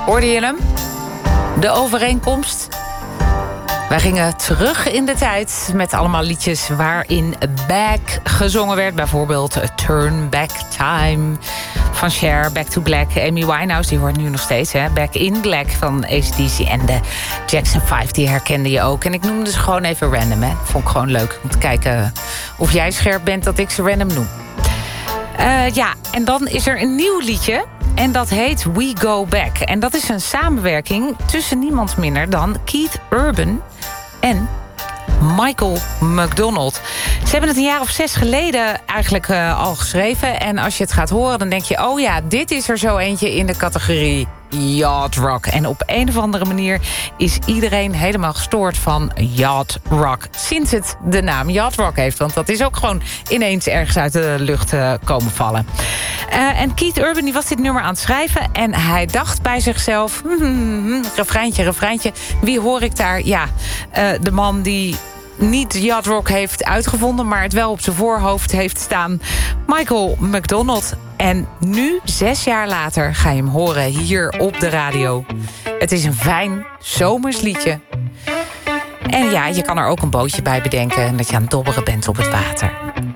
Hoorde je hem? De overeenkomst? Wij gingen terug in de tijd met allemaal liedjes waarin Back gezongen werd. Bijvoorbeeld Turn Back Time van Cher, Back to Black. Amy Winehouse, die hoort nu nog steeds, hè? Back in Black van AC/DC. En de Jackson 5, die herkende je ook. En ik noemde ze gewoon even random, hè? Vond ik gewoon leuk om te kijken of jij scherp bent dat ik ze random noem. En dan is er een nieuw liedje. En dat heet We Go Back. En dat is een samenwerking tussen niemand minder dan Keith Urban en Michael McDonald. Ze hebben het een jaar of 6 geleden eigenlijk al geschreven. En als je het gaat horen, dan denk je, oh ja, dit is er zo eentje in de categorie yacht rock. En op een of andere manier is iedereen helemaal gestoord van yacht rock. Sinds het de naam yacht rock heeft. Want dat is ook gewoon ineens ergens uit de lucht komen vallen. En Keith Urban die was dit nummer aan het schrijven. En hij dacht bij zichzelf, refreintje. Wie hoor ik daar? Ja, de man die niet yacht rock heeft uitgevonden, maar het wel op zijn voorhoofd heeft staan. Michael McDonald. En nu, 6 jaar later, ga je hem horen hier op de radio. Het is een fijn zomers liedje. En ja, je kan er ook een bootje bij bedenken en dat je aan het dobberen bent op het water.